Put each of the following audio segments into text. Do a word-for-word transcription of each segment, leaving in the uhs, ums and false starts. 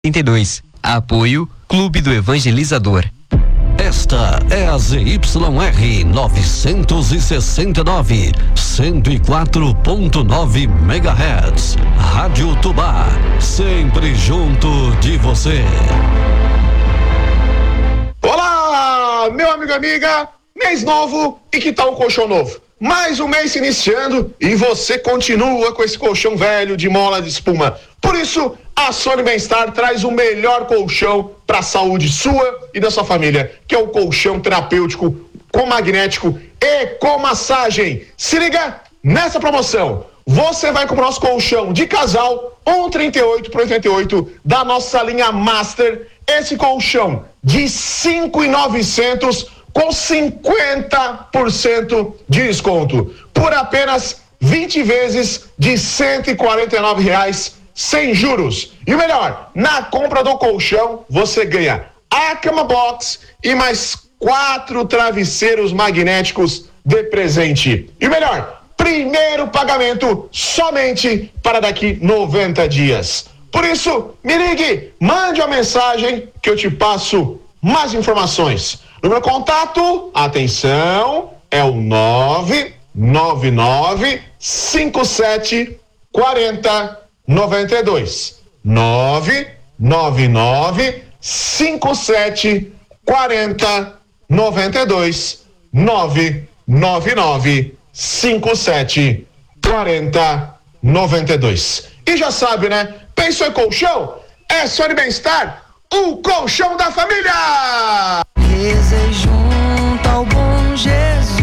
trinta e dois. Apoio Clube do Evangelizador. Esta é a Z Y R novecentos e sessenta e nove, cento e quatro ponto nove megahertz. Rádio Tubá, sempre junto de você. Olá, meu amigo e amiga, mês novo e que tal um colchão novo? Mais um mês se iniciando e você continua com esse colchão velho de mola de espuma. Por isso, a Sony Bem-Estar traz o melhor colchão para a saúde sua e da sua família, que é o colchão terapêutico com magnético e com massagem. Se liga nessa promoção. Você vai comprar nosso colchão de casal um trinta e oito por oitenta e oito da nossa linha Master. Esse colchão de cinco mil e novecentos com cinquenta por cento de desconto por apenas vinte vezes de cento e quarenta e nove reais sem juros. E o melhor, na compra do colchão você ganha a cama box e mais quatro travesseiros magnéticos de presente. E o melhor, primeiro pagamento somente para daqui noventa dias. Por isso, me ligue, mande uma mensagem que eu te passo mais informações. Número de contato, atenção, é o nove nove nove cinco sete quatro zero nove dois. nove nove nove cinco sete quatro zero nove dois. nove nove nove cinco sete quatro zero nove dois. E já sabe, né? Pensou em colchão? É Sony Bem-Estar, o colchão da família! Rezei junto ao bom Jesus.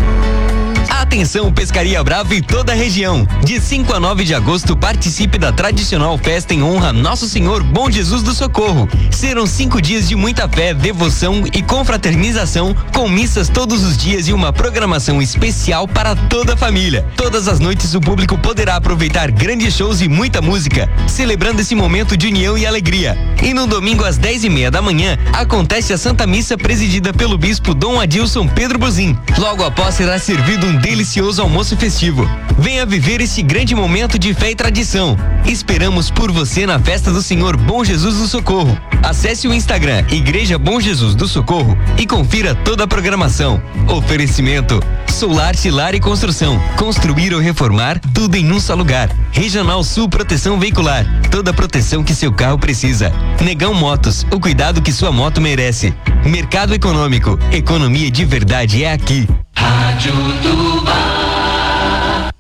Atenção, Pescaria Brava e toda a região. De cinco a nove de agosto, participe da tradicional festa em honra a Nosso Senhor Bom Jesus do Socorro. Serão cinco dias de muita fé, devoção e confraternização, com missas todos os dias e uma programação especial para toda a família. Todas as noites o público poderá aproveitar grandes shows e muita música, celebrando esse momento de união e alegria. E no domingo às dez e meia da manhã, acontece a Santa Missa presidida pelo Bispo Dom Adilson Pedro Buzin. Logo após será servido um delicioso almoço festivo. Venha viver esse grande momento de fé e tradição. Esperamos por você na festa do Senhor Bom Jesus do Socorro. Acesse o Instagram Igreja Bom Jesus do Socorro e confira toda a programação. Oferecimento Solar, Lar e Construção. Construir ou reformar, tudo em um só lugar. Regional Sul Proteção Veicular. Toda a proteção que seu carro precisa. Negão Motos, o cuidado que sua moto merece. Mercado Econômico, economia de verdade é aqui. Rádio Tubá.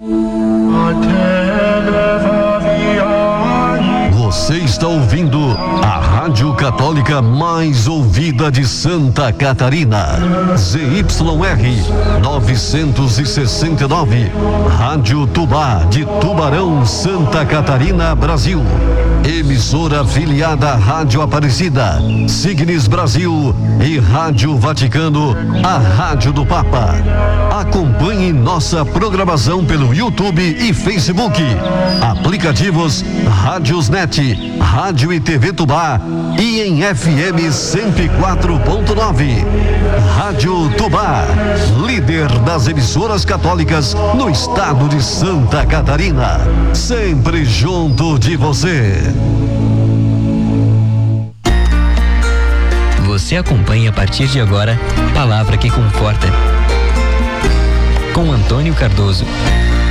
Você está ouvindo a Rádio Católica mais ouvida de Santa Catarina. Z Y R novecentos e sessenta e nove. Rádio Tubá de Tubarão, Santa Catarina, Brasil. Emissora afiliada à Rádio Aparecida, Signes Brasil e Rádio Vaticano, a Rádio do Papa. Acompanhe nossa programação pelo YouTube e Facebook. Aplicativos Rádiosnet, Rádio e T V Tubá e em F M cento e quatro ponto nove. Rádio Tubá, líder das emissoras católicas no estado de Santa Catarina. Sempre junto de você. Você acompanha a partir de agora Palavra que Conforta, com Antônio Cardoso.